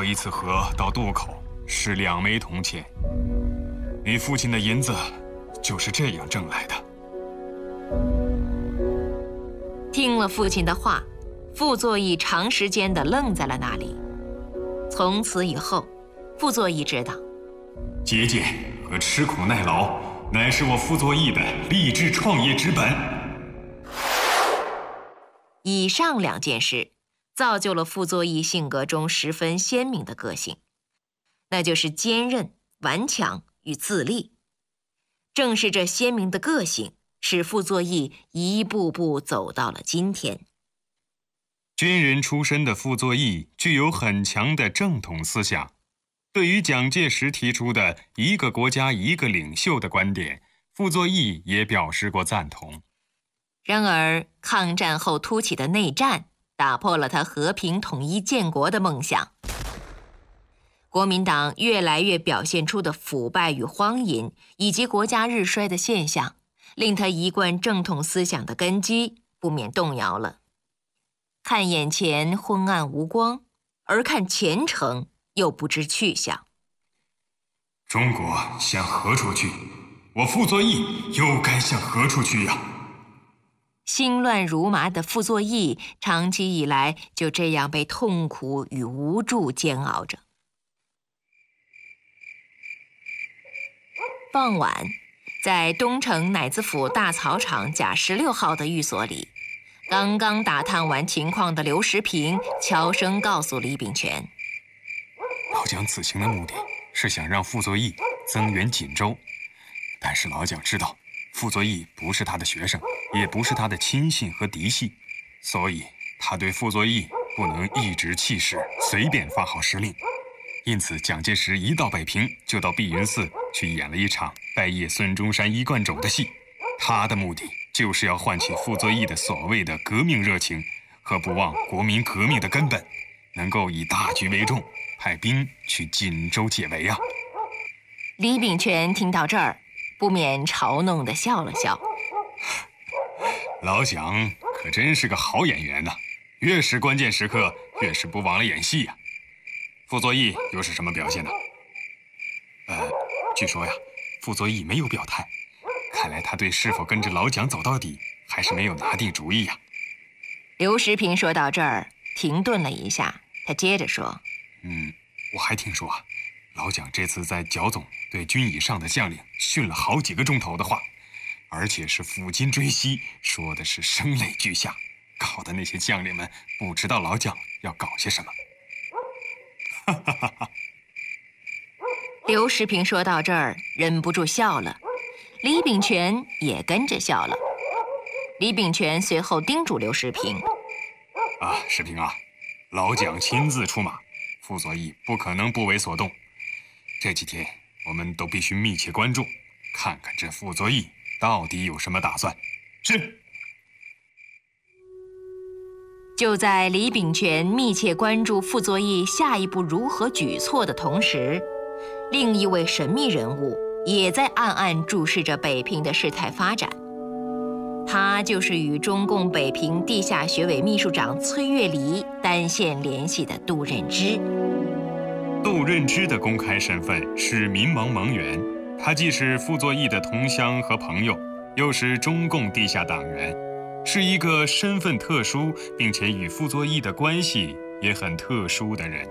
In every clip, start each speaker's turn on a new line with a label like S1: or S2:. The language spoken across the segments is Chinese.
S1: 一次河到渡口是2枚铜钱，你父亲的银子就是这样挣来的。
S2: 听了父亲的话，傅作义长时间地愣在了那里。从此以后，傅作义知道，
S1: 节俭和吃苦耐劳乃是我傅作义的励志创业之本。
S2: 以上2件事造就了傅作义性格中十分鲜明的个性，那就是坚韧、顽强与自立。正是这鲜明的个性，使傅作义一步步走到了今天。
S1: 军人出身的傅作义具有很强的正统思想，对于蒋介石提出的一个国家一个领袖的观点，傅作义也表示过赞同。
S2: 然而，抗战后突起的内战打破了他和平统一建国的梦想。国民党越来越表现出的腐败与荒淫，以及国家日衰的现象，令他一贯正统思想的根基不免动摇了。看眼前昏暗无光，而看前程又不知去向。
S1: 中国向何处去？我傅作义又该向何处去呀？
S2: 心乱如麻的傅作义长期以来就这样被痛苦与无助煎熬着。傍晚，在东城乃子府大草场甲16号的寓所里，刚刚打探完情况的刘时平悄声告诉李秉权，
S1: 老蒋此行的目的是想让傅作义增援锦州，但是老蒋知道傅作义不是他的学生，也不是他的亲信和嫡系，所以他对傅作义不能颐指气使，随便发号施令。因此蒋介石一到北平就到碧云寺去演了一场拜谒孙中山一贯冢的戏，他的目的就是要唤起傅作义的所谓的革命热情和不忘国民革命的根本，能够以大局为重，派兵去锦州解围啊。
S2: 李秉权听到这儿，不免嘲弄地笑了笑。
S1: 老蒋可真是个好演员呐，越是关键时刻越是不忘了演戏呀。傅作义又是什么表现呢？据说呀，傅作义没有表态，看来他对是否跟着老蒋走到底还是没有拿定主意呀。
S2: 刘时平说到这儿，停顿了一下，他接着说：
S1: 我还听说啊，老蒋这次在剿总对军以上的将领训了好几个钟头的话，而且是抚今追昔，说的是声泪俱下，搞得那些将领们不知道老蒋要搞些什么。
S2: 刘时平说到这儿，忍不住笑了，李秉权也跟着笑了。李秉权随后叮嘱刘时平：
S1: 时平啊，老蒋亲自出马，傅作义不可能不为所动。这几天我们都必须密切关注，看看这傅作义到底有什么打算。是。
S2: 就在李秉权密切关注傅作义下一步如何举措的同时，另一位神秘人物也在暗暗注视着北平的事态发展。他就是与中共北平地下学委秘书长崔月离单线联系的杜任之。
S1: 杜任之的公开身份是民盟盟员，他既是傅作义的同乡和朋友，又是中共地下党员，是一个身份特殊并且与傅作义的关系也很特殊的人。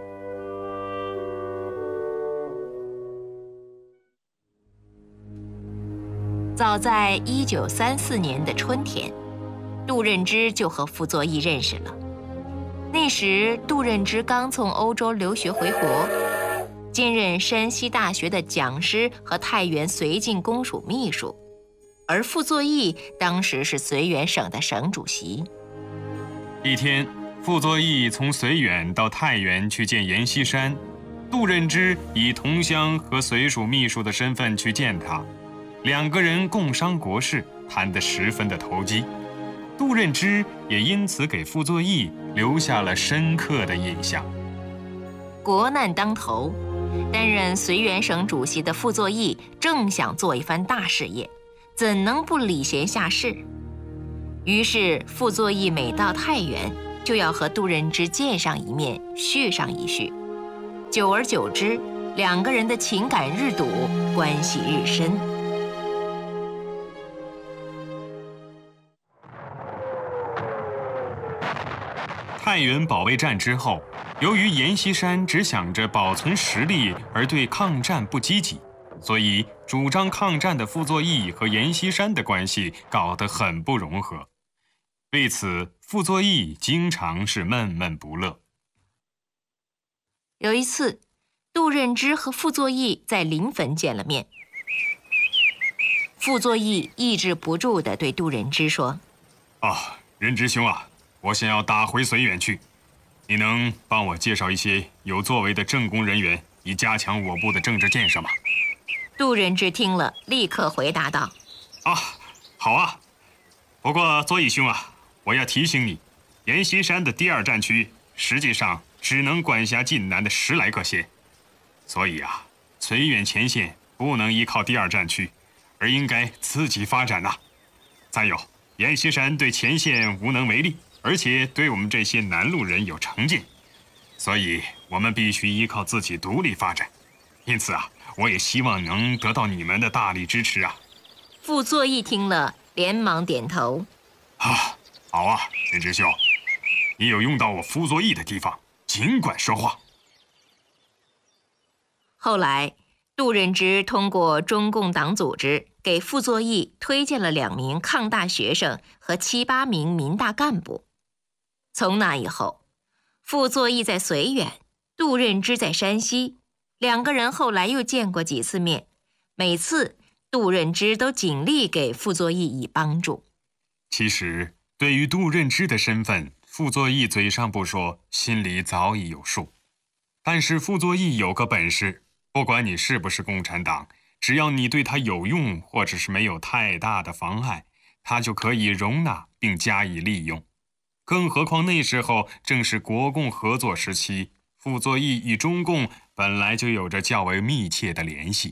S2: 早在1934年的春天，杜任之就和傅作义认识了。那时杜任之刚从欧洲留学回国，兼任山西大学的讲师和太原绥靖公署秘书，而傅作义当时是绥远省的省主席。
S1: 一天，傅作义从绥远到太原去见阎锡山，杜任之以同乡和绥署秘书的身份去见他，两个人共商国事，谈得十分的投机。杜任之也因此给傅作义留下了深刻的印象。
S2: 国难当头，担任绥远省主席的傅作义正想做一番大事业，怎能不礼贤下士？于是傅作义每到太原，就要和杜任之见上一面，叙上一叙。 久而久之，两个人的情感日笃，关系日深。
S1: 太原保卫战之后，由于阎锡山只想着保存实力而对抗战不积极，所以主张抗战的傅作义和阎锡山的关系搞得很不融合。为此，傅作义经常是闷闷不乐。
S2: 有一次，杜任之和傅作义在临汾见了面。傅作义抑制不住地对杜任之说：“
S1: 任之兄啊，我想要打回绥远去，你能帮我介绍一些有作为的政工人员，以加强我部的政治建设吗？”
S2: 杜任之听了，立刻回答道：“
S1: 好啊。不过作义兄啊，我要提醒你，阎锡山的第2战区实际上只能管辖晋南的10来个县，所以绥远前线不能依靠第2战区，而应该自己发展呐。再有，阎锡山对前线无能为力，而且对我们这些南路人有成见，所以我们必须依靠自己独立发展。因此我也希望能得到你们的大力支持啊。”
S2: 傅作义听了，连忙点头：“
S1: 好啊，任之兄，你有用到我傅作义的地方，尽管说话。”
S2: 后来，杜任之通过中共党组织给傅作义推荐了2名抗大学生和7、8名民大干部。从那以后，傅作义在绥远，杜任之在山西，两个人后来又见过几次面，每次杜任之都尽力给傅作义以帮助。
S1: 其实，对于杜任之的身份，傅作义嘴上不说，心里早已有数。但是傅作义有个本事，不管你是不是共产党，只要你对他有用，或者是没有太大的妨碍，他就可以容纳并加以利用。更何况那时候正是国共合作时期，傅作义与中共本来就有着较为密切的联系。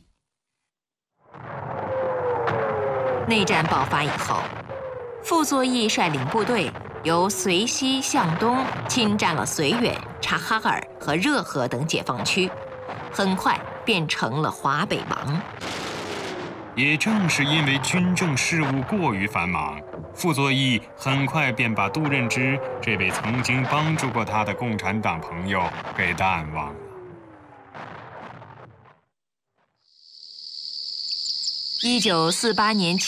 S2: 内战爆发以后，傅作义率领部队由绥西向东侵占了绥远、察哈尔和热河等解放区，很快便成了华北王。
S1: 也正是因为军政事务过于繁忙，傅作义很快便把杜任之这位曾经帮助过他的共产党朋友给淡忘了。
S2: 1948年